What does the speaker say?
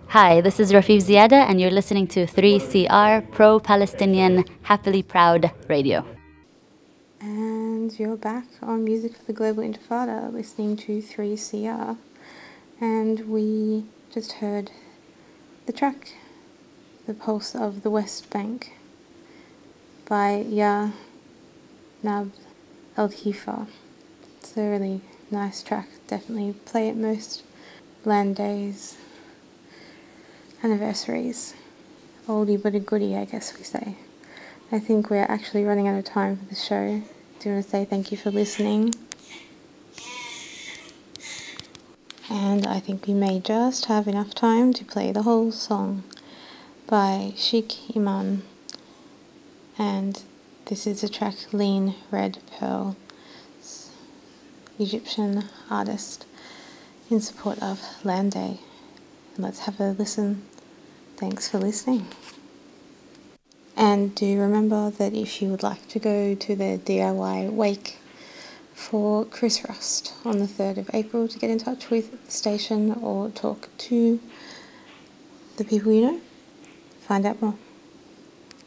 Hi, this is Rafif Ziada, and you're listening to 3CR, pro-Palestinian, happily proud radio. And you're back on Music for the Global Intifada, listening to 3CR. And we just heard the track, The Pulse of the West Bank, by Ya Nab El Hifa. It's a really nice track, definitely play it most land days, anniversaries. Oldie but a goodie, I guess we say. I think we're actually running out of time for the show. Do you want to say thank you for listening? And I think we may just have enough time to play the whole song by Sheikh Iman. And this is the track Lean Red Pearl, Egyptian artist, in support of Land Day. And let's have a listen. Thanks for listening. And do remember that if you would like to go to the DIY wake for Chris Rust on the 3rd of April, to get in touch with the station or talk to the people you know, find out more.